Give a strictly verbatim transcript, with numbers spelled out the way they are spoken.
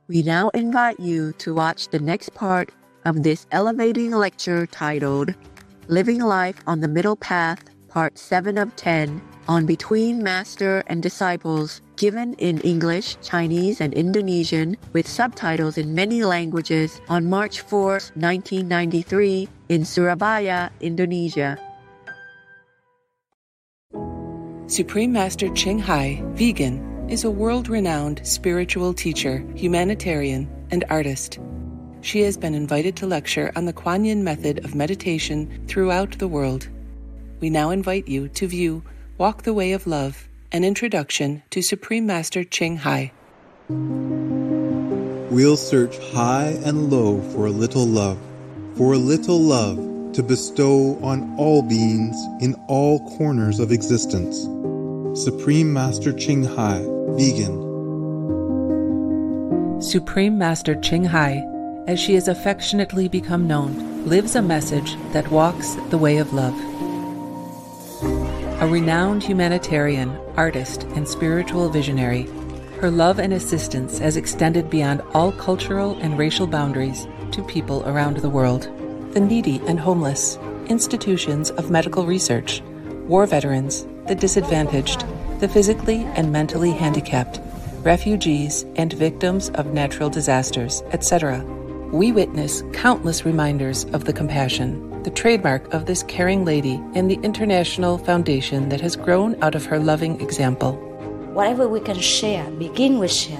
We now invite you to watch the next part of this elevating lecture titled Living Life on the Middle Path, Part seven of ten, on Between Master and Disciples, given in English, Chinese, and Indonesian, with subtitles in many languages on March fourth, nineteen ninety-three, in Surabaya, Indonesia. Supreme Master Ching Hai, vegan, is a world-renowned spiritual teacher, humanitarian, and artist. She has been invited to lecture on the Kuan Yin method of meditation throughout the world. We now invite you to view Walk the Way of Love, an introduction to Supreme Master Ching Hai. We'll search high and low for a little love, for a little love to bestow on all beings in all corners of existence. Supreme Master Ching Hai, vegan. Supreme Master Ching Hai, as she has affectionately become known, lives a message that walks the way of love. A renowned humanitarian, artist, and spiritual visionary, her love and assistance has extended beyond all cultural and racial boundaries to people around the world. The needy and homeless, institutions of medical research, war veterans, the disadvantaged, the physically and mentally handicapped, refugees, and victims of natural disasters, et cetera. We witness countless reminders of the compassion, the trademark of this caring lady, and the international foundation that has grown out of her loving example. Whatever we can share, begin with share.